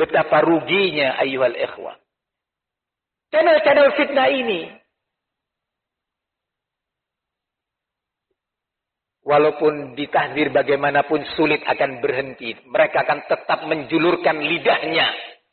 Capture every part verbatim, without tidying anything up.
Betapa ruginya ayyuhal ikhwah. Channel-channel fitnah ini. Walaupun ditahdir bagaimanapun sulit akan berhenti. Mereka akan tetap menjulurkan lidahnya.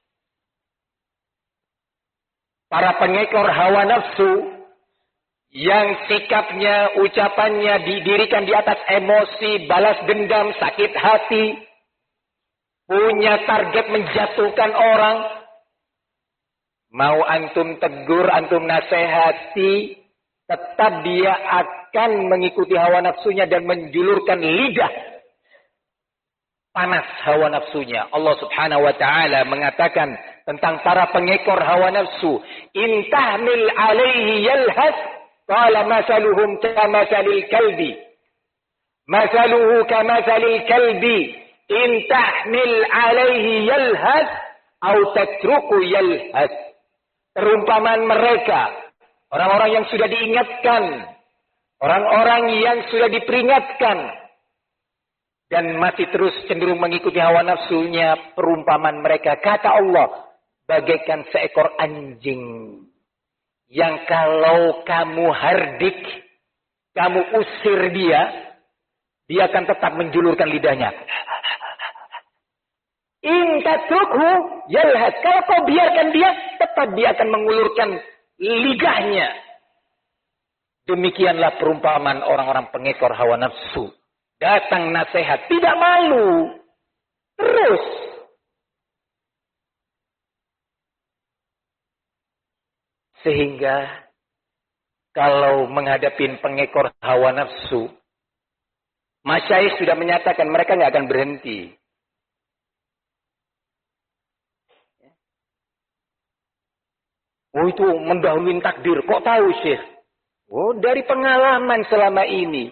Para pengekor hawa nafsu. Yang sikapnya, ucapannya didirikan di atas emosi, balas dendam, sakit hati. Punya target menjatuhkan orang. Mau antum tegur, antum nasihati, tetap dia akan mengikuti hawa nafsunya dan menjulurkan lidah panas hawa nafsunya. Allah Subhanahu wa taala mengatakan tentang para pengekor hawa nafsu, "In tahmil 'alaihi yalhas, qala masaluhum kamasalil kalbi." Masaluhu kamasalil kalbi, in tahmil 'alaihi yalhas aw tatruku yalhas. Perumpamaan mereka, orang-orang yang sudah diingatkan, orang-orang yang sudah diperingatkan, dan masih terus cenderung mengikuti hawa nafsunya, perumpamaan mereka, kata Allah, bagaikan seekor anjing, yang kalau kamu hardik, kamu usir dia, dia akan tetap menjulurkan lidahnya. In tatrukhu yalhas. Kalau kau biarkan dia, tetap dia akan mengulurkan lidahnya. Demikianlah perumpamaan orang-orang pengekor hawa nafsu. Datang nasihat, tidak malu. Terus. Sehingga kalau menghadapi pengekor hawa nafsu, masyayikh sudah menyatakan mereka nggak akan berhenti. Oh, itu mendahului takdir. Kok tahu, Syekh? Oh, dari pengalaman selama ini.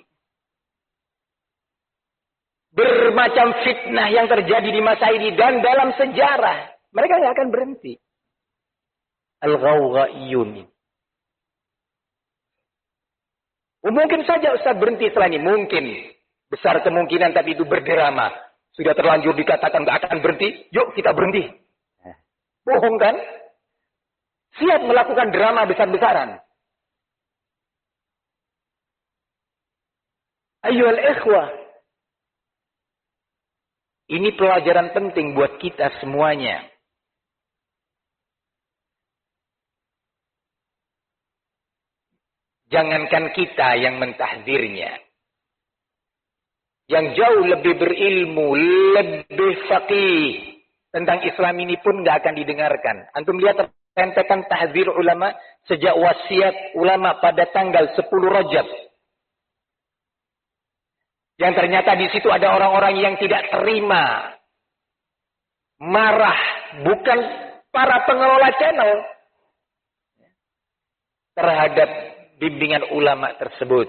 Bermacam fitnah yang terjadi di masa ini dan dalam sejarah. Mereka nggak akan berhenti. Al-Ghawghaiyun. Oh, mungkin saja Ustaz berhenti setelah ini. Mungkin. Besar kemungkinan, tapi itu berdrama. Sudah terlanjur dikatakan nggak akan berhenti. Yuk kita berhenti. Bohong kan? Siap melakukan drama besar-besaran. Ayyuhal ikhwah. Ini pelajaran penting buat kita semuanya. Jangankan kita yang mentahdirnya. Yang jauh lebih berilmu, lebih faqih tentang Islam ini pun nggak akan didengarkan. Antum lihat rentetan tahdzir ulama sejak wasiat ulama pada tanggal sepuluh Rajab. Yang ternyata di situ ada orang-orang yang tidak terima, marah, bukan para pengelola channel, terhadap bimbingan ulama tersebut.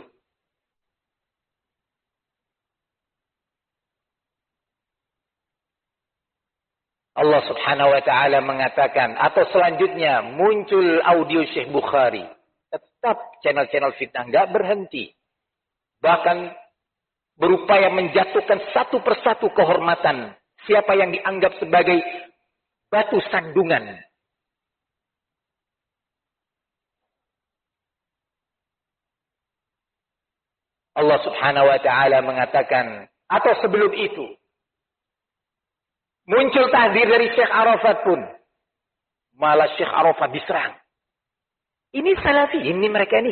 Allah Subhanahu wa taala mengatakan, atau selanjutnya muncul audio Syekh Bukhari. Tetap channel-channel fitnah enggak berhenti. Bahkan berupaya menjatuhkan satu persatu kehormatan siapa yang dianggap sebagai batu sandungan. Allah Subhanahu wa taala mengatakan, atau sebelum itu muncul tahdzir dari Syekh Arafat pun. Malah Syekh Arafat diserang. Ini salafi, ini mereka ini.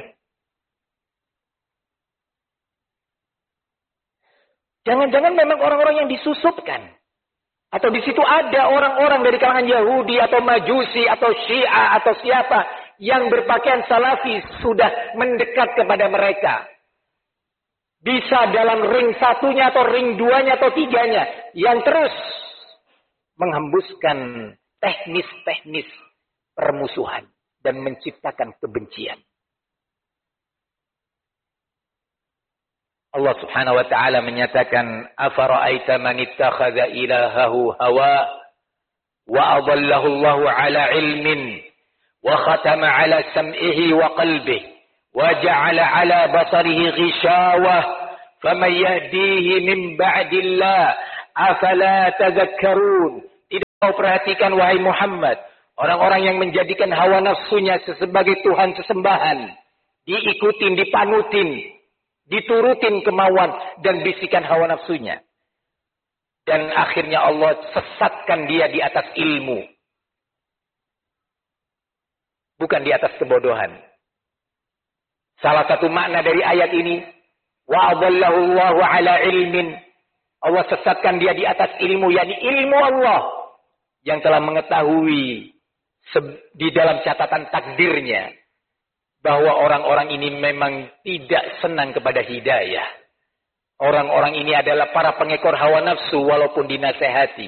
Jangan-jangan memang orang-orang yang disusupkan. Atau di situ ada orang-orang dari kalangan Yahudi atau Majusi atau Syiah atau siapa yang berpakaian salafi sudah mendekat kepada mereka. Bisa dalam ring satunya atau ring duanya atau tiganya. Yang terus menghembuskan teknis-teknis permusuhan dan menciptakan kebencian. Allah Subhanahu wa taala menyatakan, "Afara'aita man ittakhadha ilahahu hawa wa adallahu Allahu 'ala 'ilmin wa khatama 'ala sam'ihi wa qalbihi wa ja'ala 'ala basarihi ghishawah faman yahdihi min ba'dillah afala tadhakkarun." Tidak kau perhatikan wahai Muhammad, orang-orang yang menjadikan hawa nafsunya sebagai Tuhan sesembahan, diikutin, dipanutin, diturutin kemauan dan bisikan hawa nafsunya. Dan akhirnya Allah sesatkan dia di atas ilmu. Bukan di atas kebodohan. Salah satu makna dari ayat ini, wa adallahu Allahu ala ilmin. Allah sesatkan dia di atas ilmu, yakni ilmu Allah yang telah mengetahui di dalam catatan takdirnya bahwa orang-orang ini memang tidak senang kepada hidayah. Orang-orang ini adalah para pengekor hawa nafsu walaupun dinasehati.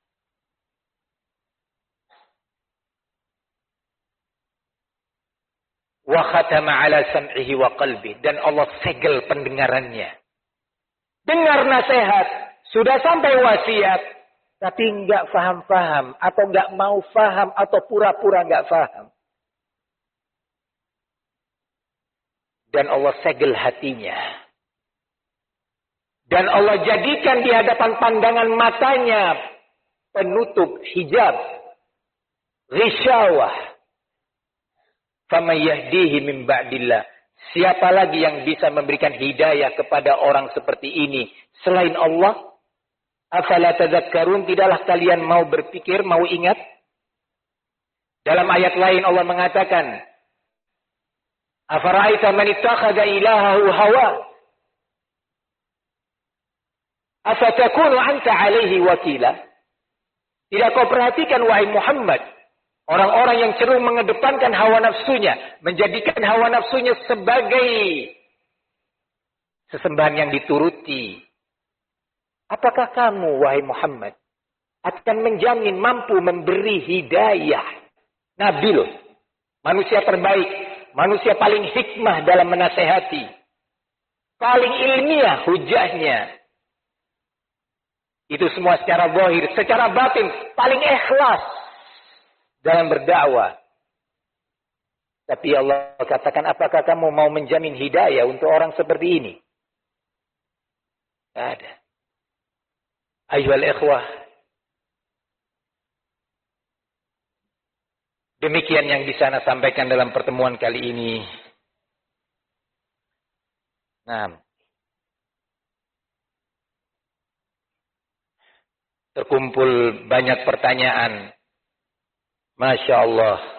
Wa khatama ala sam'ihi wa qalbi, dan Allah segel pendengarannya. Dengar nasihat, sudah sampai wasiat, tapi enggak faham-faham atau enggak mau faham atau pura-pura enggak faham. Dan Allah segel hatinya. Dan Allah jadikan di hadapan pandangan matanya penutup hijab, ghisyawah. Faman yahdihi min ba'dillah. Siapa lagi yang bisa memberikan hidayah kepada orang seperti ini selain Allah? Afala tadhakkarun, tidaklah kalian mau berpikir, mau ingat? Dalam ayat lain Allah mengatakan, afara'aita man ittakhadha ilahahu hawa? Afatakunu anta alaihi wakila? Tidak kau perhatikan wahai Muhammad, orang-orang yang cenderung mengedepankan hawa nafsunya, menjadikan hawa nafsunya sebagai sesembahan yang dituruti. Apakah kamu, wahai Muhammad, akan menjamin mampu memberi hidayah? Nabi loh, manusia terbaik, manusia paling hikmah dalam menasehati, paling ilmiah hujahnya. Itu semua secara zahir, secara batin, paling ikhlas dalam berdakwah. Tapi Allah katakan, apakah kamu mau menjamin hidayah untuk orang seperti ini? Tidak ada. Ayyuhal ikhwah. Demikian yang bisa saya sampaikan dalam pertemuan kali ini. Nah, terkumpul banyak pertanyaan. Masya Allah.